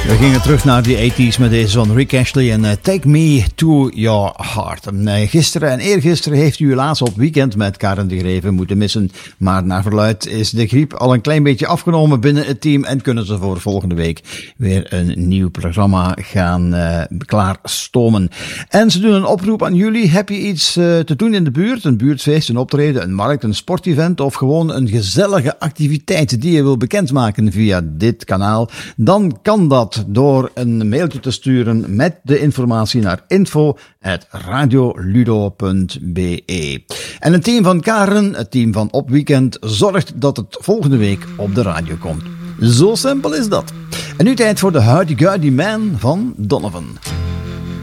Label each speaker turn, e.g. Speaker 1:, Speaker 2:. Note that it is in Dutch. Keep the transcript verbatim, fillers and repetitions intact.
Speaker 1: We gingen terug naar de tachtiger met deze van Rick Astley en uh, Take Me to Your Heart. En, uh, gisteren en eergisteren heeft u helaas op weekend met Karen de Greven moeten missen. Maar naar verluidt is de griep al een klein beetje afgenomen binnen het team en kunnen ze voor volgende week weer een nieuw programma gaan uh, klaarstomen. En ze doen een oproep aan jullie. Heb je iets uh, te doen in de buurt? Een buurtfeest, een optreden, een markt, een sportevent of gewoon een gezellige activiteit die je wil bekendmaken via dit kanaal? Dan kan dat door een mailtje te sturen met de informatie naar info at radioludo punt be. En het team van Karen, het team van Op Weekend, zorgt dat het volgende week op de radio komt. Zo simpel is dat. En nu tijd voor de Howdy Gowdy Man van Donovan.